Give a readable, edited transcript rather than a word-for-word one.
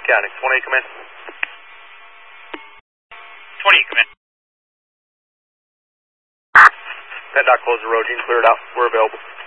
County. 28, come in. 20, come in. PennDOT closed the road. You can clear it out. We're available.